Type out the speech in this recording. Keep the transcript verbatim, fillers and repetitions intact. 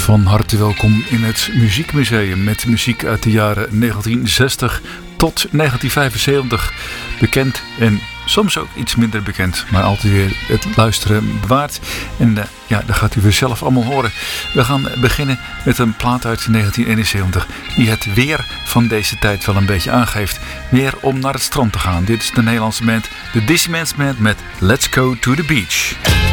Van harte welkom in het Muziekmuseum met muziek uit de jaren negentien zestig tot negentien vijfenzeventig. Bekend en soms ook iets minder bekend, maar altijd weer het luisteren bewaard. En uh, ja, dat gaat u weer zelf allemaal horen. We gaan beginnen met een plaat uit negentien eenenzeventig die het weer van deze tijd wel een beetje aangeeft. Weer om naar het strand te gaan. Dit is de Nederlandse band, de Dizzy Man's Band met Let's Go to the Beach.